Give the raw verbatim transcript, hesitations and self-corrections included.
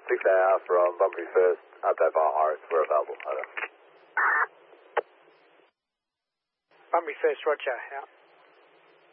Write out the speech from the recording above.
six A R from Bunbury First, update by Iris, we're available, over. Bunbury First, roger, out.